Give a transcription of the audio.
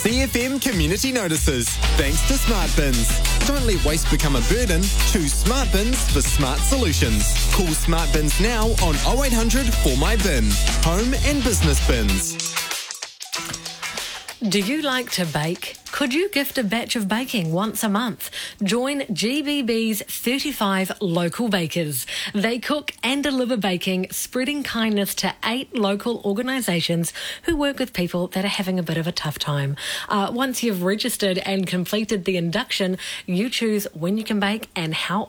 CFM Community Notices. Thanks to Smart Bins. Don't let waste become a burden. Choose Smart Bins for smart solutions. Call Smart Bins now on 0800 For My Bin. Home and business bins. Do you like to bake? Could you gift a batch of baking once a month? Join GBB's 35 local bakers. They cook and deliver baking, spreading kindness to 8 local organisations who work with people that are having a bit of a tough time. Once you've registered and completed the induction, you choose when you can bake and how